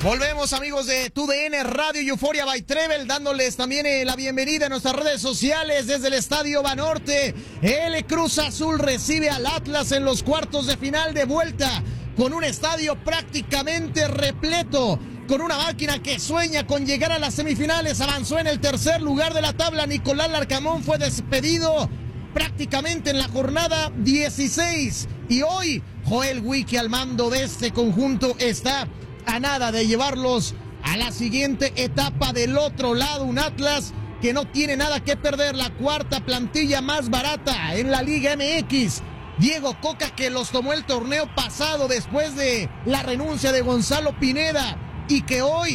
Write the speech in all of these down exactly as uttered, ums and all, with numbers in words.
Volvemos, amigos de Tu D N Radio y Euforia by Trevel, dándoles también eh, la bienvenida a nuestras redes sociales desde el Estadio Banorte. El Cruz Azul recibe al Atlas en los cuartos de final de vuelta, con un estadio prácticamente repleto, con una máquina que sueña con llegar a las semifinales. Avanzó en el tercer lugar de la tabla. Nicolás Larcamón fue despedido prácticamente en la jornada dieciséis. Y hoy Joel Wiki al mando de este conjunto está a nada de llevarlos a la siguiente etapa. Del otro lado, un Atlas que no tiene nada que perder, la cuarta plantilla más barata en la Liga M X. Diego Coca, que los tomó el torneo pasado después de la renuncia de Gonzalo Pineda, y que hoy,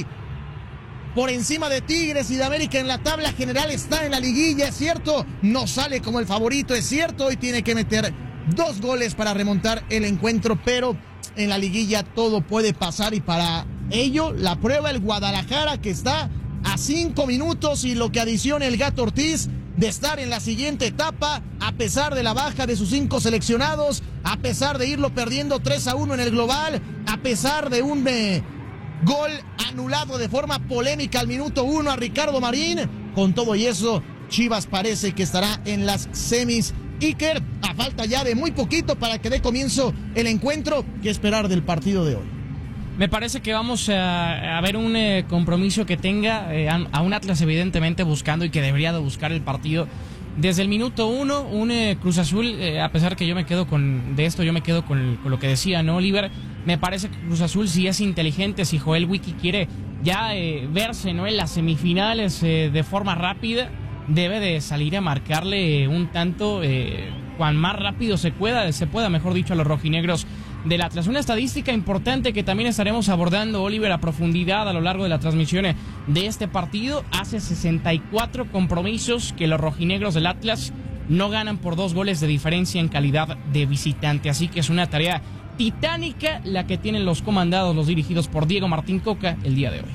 por encima de Tigres y de América en la tabla general, está en la liguilla. Es cierto, no sale como el favorito, es cierto, hoy tiene que meter dos goles para remontar el encuentro, pero en la liguilla todo puede pasar, y para ello la prueba el Guadalajara, que está a cinco minutos y lo que adiciona el Gato Ortiz de estar en la siguiente etapa, a pesar de la baja de sus cinco seleccionados, a pesar de irlo perdiendo tres a uno en el global, a pesar de un eh, gol anulado de forma polémica al minuto uno a Ricardo Marín. Con todo y eso, Chivas parece que estará en las semis. Iker, a falta ya de muy poquito para que dé comienzo el encuentro, ¿qué esperar del partido de hoy? Me parece que vamos a, a ver un eh, compromiso que tenga eh, a, a un Atlas evidentemente buscando, y que debería de buscar el partido desde el minuto uno. Un eh, Cruz Azul, eh, a pesar que yo me quedo con de esto, yo me quedo con, con lo que decía, ¿no, Oliver? Me parece que Cruz Azul, si es inteligente, si Joel Wiki quiere ya eh, verse, ¿no?, en las semifinales eh, de forma rápida, debe de salir a marcarle un tanto, eh, cuan más rápido se pueda, se pueda, mejor dicho, a los rojinegros del Atlas. Una estadística importante que también estaremos abordando, Oliver, a profundidad a lo largo de la transmisión de este partido. Hace sesenta y cuatro compromisos que los rojinegros del Atlas no ganan por dos goles de diferencia en calidad de visitante. Así que es una tarea titánica la que tienen los comandados, los dirigidos por Diego Martín Coca, el día de hoy.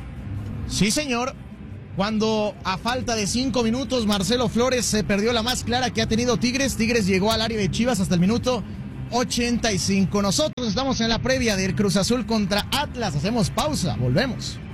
Sí, señor. Cuando a falta de cinco minutos Marcelo Flores se perdió la más clara que ha tenido Tigres. Tigres llegó al área de Chivas hasta el minuto ochenta y cinco. Nosotros estamos en la previa del Cruz Azul contra Atlas. Hacemos pausa, volvemos.